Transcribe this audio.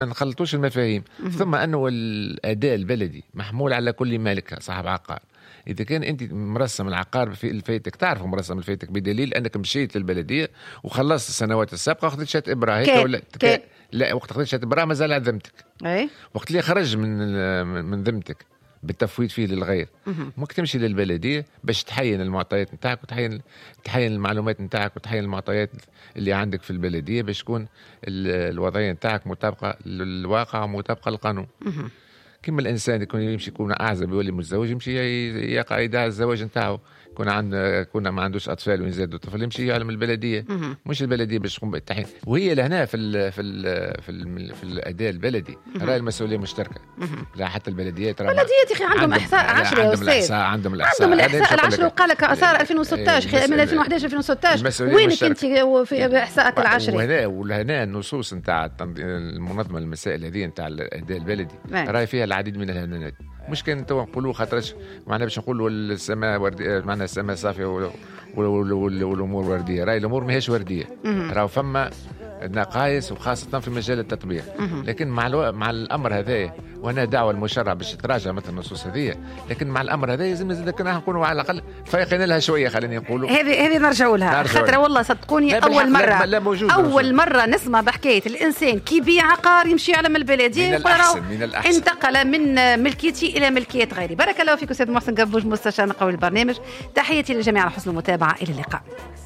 نخلطوش المفاهيم. ثم أنه الأداء البلدي محمول على كل مالك صاحب عقار. إذا كان أنت مرسم العقار في الفايتك، تعرف مرسم الفايتك بدليل أنك مشيت للبلدية وخلصت السنوات السابقة وأخذت شات إبرة هيك ولا لا، وقت أخذت شات إبرة مازال على ذمتك. وقت اللي خرج من ذمتك بالتفويض فيه للغير، ممكن تمشي للبلدية باش تحين المعطيات نتاعك وتحين المعلومات نتاعك وتحين المعطيات اللي عندك في البلدية باش تكون الوضعية نتاعك مطابقة للواقع ومطابقة للقانون. كما الانسان يكون اعزب يولي متزوج يمشي يدعي الزواج نتاعو، يكون ما عندوش اطفال ويزادوا طفل يمشي يعلم البلديه، مش البلديه باش تقوم بالتحقيق. وهي لهنا في الاداء البلدي راي المسؤوليه مشتركه. لا حتى البلديات يا اخي عندهم احصاء 10 يا استاذ، عندهم الاحصاء ال10 وقال لك اثار 2016 من 2011 2016 وينك انت في احصائك ال10؟ وهنا النصوص نتاع المنظمه المسائل هذه نتاع الاداء البلدي راي فيها العديد من الهنانات. مش كان تو نقولوا خاطرش معنا باش نقولوا السماء ورديه، معنا السماء صافيه والامور ورديه. راي الامور ماهيش ورديه، راهو فما نقائص وخاصه في مجال التطبيق. لكن مع الامر هذا، وانا دعوه المشرع باش تراجع مثل النصوص هذه، لكن مع الامر هذا لازم نزيد كنا نكونوا على الاقل فايقين لها شويه. خليني نقولوا هذه نرجعوا لها، خاطر والله صدقوني اول مره نسمع بحكايه الانسان كي يبيع عقار يمشي على البلديه من الأحسن انتقل من ملكيتي الى ملكيه غيري. بارك الله فيك استاذ محسن قربوج مستشار قوي البرنامج. تحياتي للجميع على حسن المتابعه، الى اللقاء.